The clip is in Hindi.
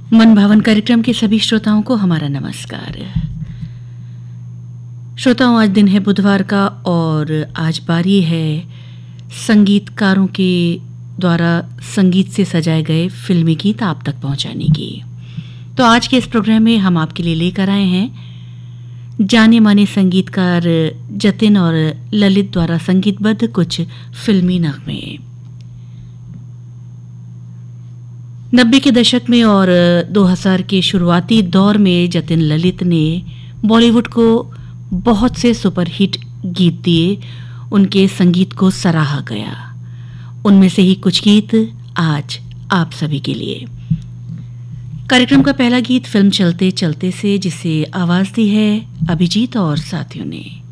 मन भावन कार्यक्रम के सभी श्रोताओं को हमारा नमस्कार। श्रोताओं, आज दिन है बुधवार का और आज बारी है संगीतकारों के द्वारा संगीत से सजाए गए फिल्मी गीत आप तक पहुंचाने की। तो आज के इस प्रोग्राम में हम आपके लिए लेकर आए हैं जाने माने संगीतकार जतिन और ललित द्वारा संगीतबद्ध कुछ फिल्मी नगमे। 90 के दशक में और 2000 के शुरुआती दौर में जतिन ललित ने बॉलीवुड को बहुत से सुपरहिट गीत दिए, उनके संगीत को सराहा गया। उनमें से ही कुछ गीत आज आप सभी के लिए। कार्यक्रम का पहला गीत फिल्म चलते चलते से, जिसे आवाज दी है अभिजीत और साथियों ने।